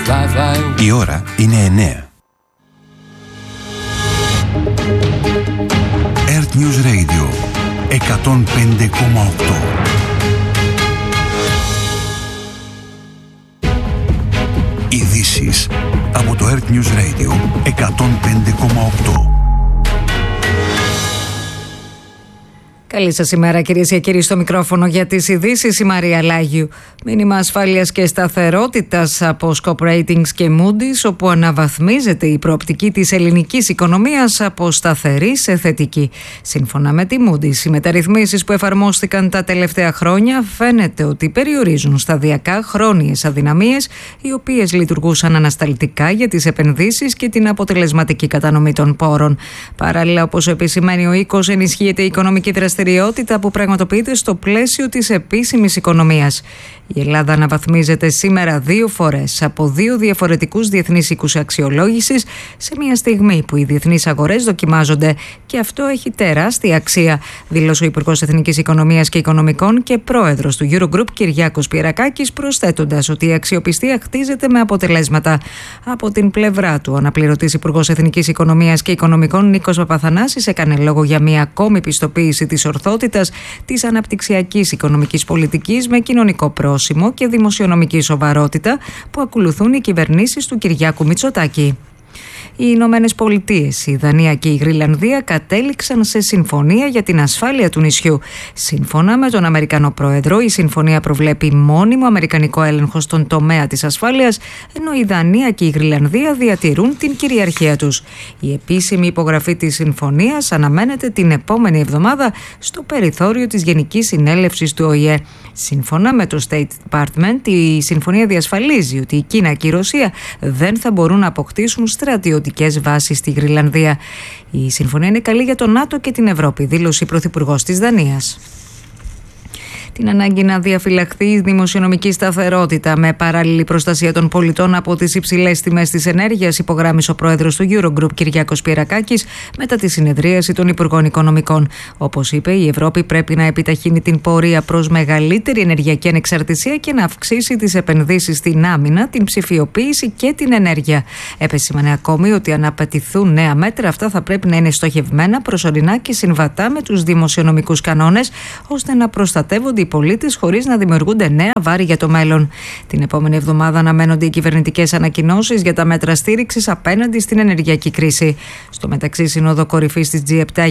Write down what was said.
Η ώρα είναι 9. Earth News Radio 105,8. Ειδήσεις από το Earth News Radio 105,8. Καλή σας ημέρα, κυρίες και κύριοι, στο μικρόφωνο για τις ειδήσεις η Μαρία Λάγιου. Μήνυμα ασφάλειας και σταθερότητας από Scope Ratings και Moody's, όπου αναβαθμίζεται η προοπτική της ελληνικής οικονομίας από σταθερή σε θετική. Σύμφωνα με τη Moody's, οι μεταρρυθμίσεις που εφαρμόστηκαν τα τελευταία χρόνια φαίνεται ότι περιορίζουν σταδιακά χρόνιες αδυναμίες, οι οποίες λειτουργούσαν ανασταλτικά για τις επενδύσεις και την αποτελεσματική κατανομή των πόρων. Παράλληλα, όπως επισημαίνει ο οίκος, ενισχύεται η οικονομική δραστηριότητα που πραγματοποιείται στο πλαίσιο της επίσημης οικονομίας. Η Ελλάδα αναβαθμίζεται σήμερα 2 φορές από 2 διαφορετικούς διεθνείς οίκους αξιολόγησης, σε μια στιγμή που οι διεθνείς αγορές δοκιμάζονται, και αυτό έχει τεράστια αξία, δήλωσε ο Υπουργός Εθνικής Οικονομίας και Οικονομικών και πρόεδρος του Eurogroup Κυριάκος Πιερακάκης, προσθέτοντας ότι η αξιοπιστία χτίζεται με αποτελέσματα. Από την πλευρά του, ο αναπληρωτής Υπουργός Εθνικής Οικονομίας και Οικονομικών Νίκος Παπαθανάσης έκανε λόγο για μια ακόμη πιστοποίηση της ορθότητας της αναπτυξιακής οικονομικής πολιτικής με κοινωνικό πρόσημο και δημοσιονομική σοβαρότητα που ακολουθούν οι κυβερνήσεις του Κυριάκου Μητσοτάκη. Οι Ηνωμένες Πολιτείες, η Δανία και η Γρυλανδία κατέληξαν σε συμφωνία για την ασφάλεια του νησιού. Σύμφωνα με τον Αμερικανό Πρόεδρο, η συμφωνία προβλέπει μόνιμο αμερικανικό έλεγχο στον τομέα της ασφάλειας, ενώ η Δανία και η Γρυλανδία διατηρούν την κυριαρχία τους. Η επίσημη υπογραφή της συμφωνίας αναμένεται την επόμενη εβδομάδα στο περιθώριο της Γενικής Συνέλευσης του ΟΗΕ. Σύμφωνα με το State Department, η συμφωνία διασφαλίζει ότι η Κίνα και η Ρωσία δεν θα μπορούν να αποκτήσουν στρατιωτικές βάσεις στη Γρυλανδία. Η συμφωνία είναι καλή για το ΝΑΤΟ και την Ευρώπη, δήλωσε η Πρωθυπουργός της Δανίας. Την ανάγκη να διαφυλαχθεί η δημοσιονομική σταθερότητα με παράλληλη προστασία των πολιτών από τις υψηλές τιμές της ενέργειας, υπογράμμισε ο πρόεδρος του Eurogroup Κυριάκος Πιερακάκης μετά τη συνεδρίαση των Υπουργών Οικονομικών. Όπως είπε, η Ευρώπη πρέπει να επιταχύνει την πορεία προς μεγαλύτερη ενεργειακή ανεξαρτησία και να αυξήσει τις επενδύσεις στην άμυνα, την ψηφιοποίηση και την ενέργεια. Επεσήμανε ακόμη ότι αν απαιτηθούν νέα μέτρα, αυτά θα πρέπει να είναι στοχευμένα, προσωρινά και συμβατά με τους δημοσιονομικούς κανόνες, ώστε να προστατεύονται οι πολίτες χωρίς να δημιουργούνται νέα βάρη για το μέλλον. Την επόμενη εβδομάδα αναμένονται οι κυβερνητικές ανακοινώσεις για τα μέτρα στήριξης απέναντι στην ενεργειακή κρίση. Στο μεταξύ, η Σύνοδο Κορυφής της G7